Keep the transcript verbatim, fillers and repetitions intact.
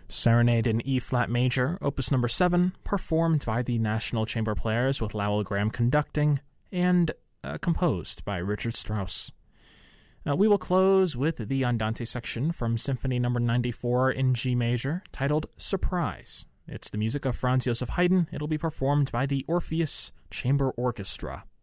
Serenade in E-flat major, opus number seven, performed by the National Chamber Players with Lowell Graham conducting, and uh, composed by Richard Strauss. Uh, we will close with the Andante section from Symphony number ninety-four in G major, titled Surprise. It's the music of Franz Joseph Haydn. It'll be performed by the Orpheus Chamber Orchestra.